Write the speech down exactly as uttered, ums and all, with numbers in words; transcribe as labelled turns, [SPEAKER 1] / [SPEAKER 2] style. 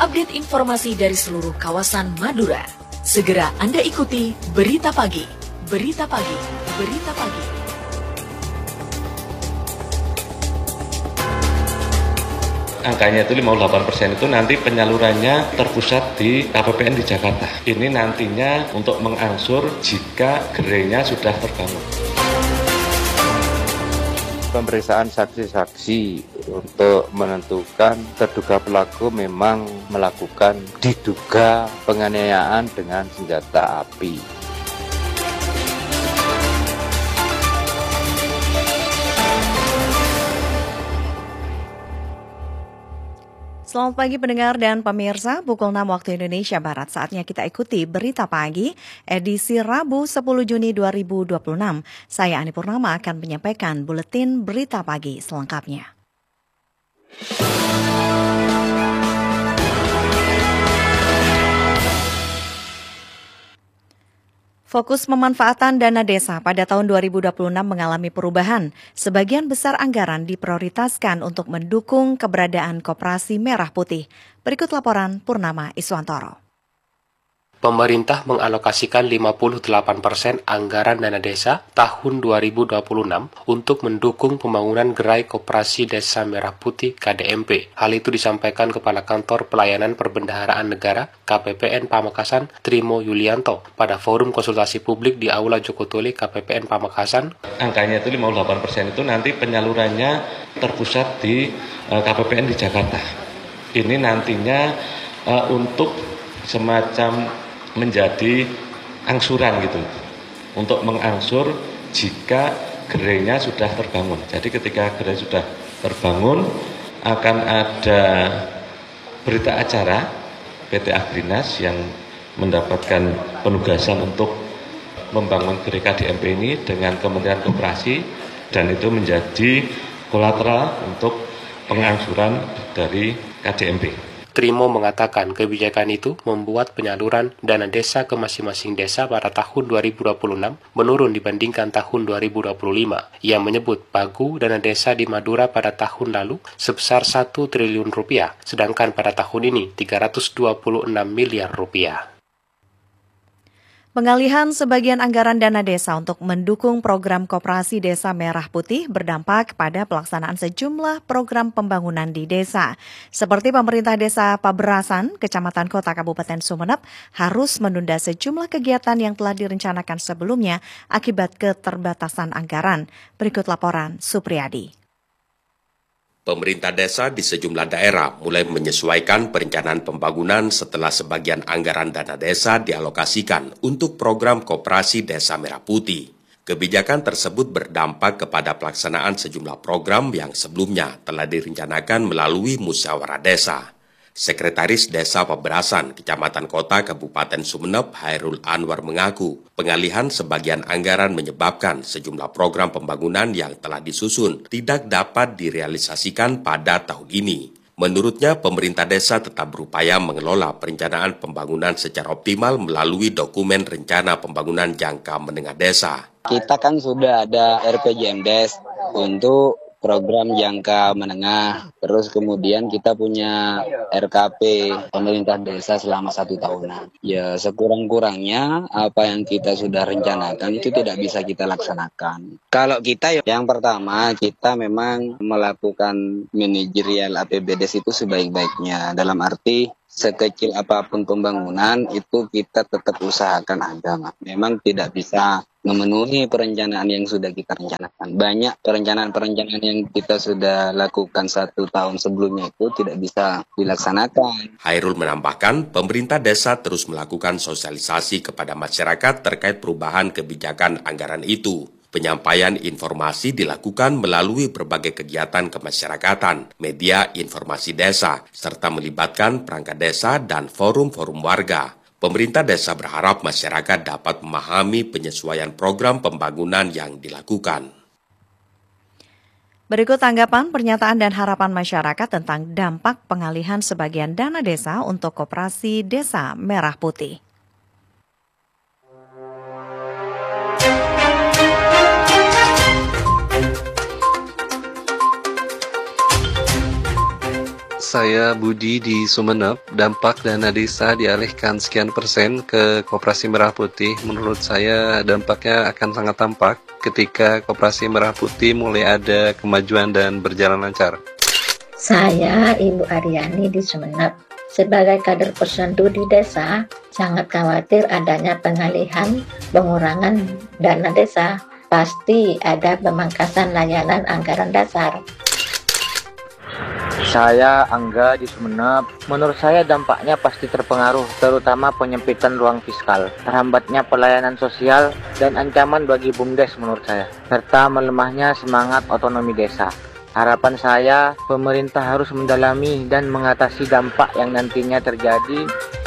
[SPEAKER 1] update informasi dari seluruh kawasan Madura. Segera Anda ikuti Berita Pagi. Berita Pagi. Berita Pagi.
[SPEAKER 2] Angkanya itu lima puluh delapan persen itu nanti penyalurannya terpusat di K P P N di Jakarta. Ini nantinya untuk mengangsur jika gerainya sudah terbangun.
[SPEAKER 3] Pemeriksaan saksi-saksi untuk menentukan terduga pelaku memang melakukan diduga penganiayaan dengan senjata api.
[SPEAKER 4] Selamat pagi pendengar dan pemirsa, pukul enam waktu Indonesia Barat. Saatnya kita ikuti Berita Pagi, edisi Rabu sepuluh Juni dua ribu dua puluh enam. Saya Ani Purnama akan menyampaikan buletin Berita Pagi selengkapnya. Fokus pemanfaatan dana desa pada tahun dua ribu dua puluh enam mengalami perubahan. Sebagian besar anggaran diprioritaskan untuk mendukung keberadaan Koperasi Merah Putih. Berikut laporan Purnama Iswantoro.
[SPEAKER 5] Pemerintah mengalokasikan lima puluh delapan persen anggaran dana desa tahun dua ribu dua puluh enam untuk mendukung pembangunan gerai Koperasi Desa Merah Putih K D M P. Hal itu disampaikan Kepala Kantor Pelayanan Perbendaharaan Negara K P P N Pamekasan Trimo Yulianto pada forum konsultasi publik di Aula Joko Tole K P P N Pamekasan.
[SPEAKER 2] Angkanya itu lima puluh delapan persen itu nanti penyalurannya terpusat di uh, K P P N di Jakarta. Ini nantinya uh, untuk semacam menjadi angsuran gitu, untuk mengangsur jika gerainya sudah terbangun. Jadi ketika gerai sudah terbangun akan ada berita acara P T Agrinas yang mendapatkan penugasan untuk membangun gerai K D M P ini dengan Kementerian Koperasi, dan itu menjadi kolateral untuk pengangsuran dari K D M P.
[SPEAKER 5] Trimo mengatakan kebijakan itu membuat penyaluran dana desa ke masing-masing desa pada tahun dua ribu dua puluh enam menurun dibandingkan tahun dua ribu dua puluh lima. Ia menyebut pagu dana desa di Madura pada tahun lalu sebesar satu triliun rupiah, sedangkan pada tahun ini tiga ratus dua puluh enam miliar rupiah.
[SPEAKER 4] Pengalihan sebagian anggaran dana desa untuk mendukung program Koperasi Desa Merah Putih berdampak pada pelaksanaan sejumlah program pembangunan di desa. Seperti pemerintah desa Paberasan, Kecamatan Kota Kabupaten Sumeneb, harus menunda sejumlah kegiatan yang telah direncanakan sebelumnya akibat keterbatasan anggaran. Berikut laporan Supriyadi.
[SPEAKER 6] Pemerintah desa di sejumlah daerah mulai menyesuaikan perencanaan pembangunan setelah sebagian anggaran dana desa dialokasikan untuk program Koperasi Desa Merah Putih. Kebijakan tersebut berdampak kepada pelaksanaan sejumlah program yang sebelumnya telah direncanakan melalui musyawarah desa. Sekretaris Desa Paberasan, Kecamatan Kota Kabupaten Sumeneb, Hairul Anwar mengaku, pengalihan sebagian anggaran menyebabkan sejumlah program pembangunan yang telah disusun tidak dapat direalisasikan pada tahun ini. Menurutnya, pemerintah desa tetap berupaya mengelola perencanaan pembangunan secara optimal melalui dokumen rencana pembangunan jangka menengah desa.
[SPEAKER 7] Kita kan sudah ada R P J M D E S untuk program jangka menengah, terus kemudian kita punya R K P pemerintah desa selama satu tahunan. Ya sekurang-kurangnya apa yang kita sudah rencanakan itu tidak bisa kita laksanakan. Kalau kita yang pertama, kita memang melakukan manajerial A P B D E S itu sebaik-baiknya, dalam arti sekecil apapun pembangunan itu kita tetap usahakan ada. Memang tidak bisa memenuhi perencanaan yang sudah kita rencanakan. Banyak perencanaan-perencanaan yang kita sudah lakukan satu tahun sebelumnya itu tidak bisa dilaksanakan.
[SPEAKER 6] Hairul menambahkan, pemerintah desa terus melakukan sosialisasi kepada masyarakat terkait perubahan kebijakan anggaran itu. Penyampaian informasi dilakukan melalui berbagai kegiatan kemasyarakatan, media informasi desa, serta melibatkan perangkat desa dan forum-forum warga. Pemerintah desa berharap masyarakat dapat memahami penyesuaian program pembangunan yang dilakukan.
[SPEAKER 4] Berikut tanggapan, pernyataan dan harapan masyarakat tentang dampak pengalihan sebagian dana desa untuk Koperasi Desa Merah Putih.
[SPEAKER 8] saya Budi di Sumeneb, dampak dana desa dialihkan sekian persen ke Koperasi Merah Putih. Menurut saya dampaknya akan sangat tampak ketika Koperasi Merah Putih mulai ada kemajuan dan berjalan lancar.
[SPEAKER 9] Saya Ibu Aryani di Sumeneb. Sebagai kader posyandu di desa, sangat khawatir adanya pengalihan pengurangan dana desa. Pasti ada pemangkasan layanan anggaran dasar.
[SPEAKER 10] Saya Angga di Sumeneb. Menurut saya dampaknya pasti terpengaruh, terutama penyempitan ruang fiskal, terhambatnya pelayanan sosial, dan ancaman bagi BUMDes menurut saya, serta melemahnya semangat otonomi desa. Harapan saya, pemerintah harus mendalami dan mengatasi dampak yang nantinya terjadi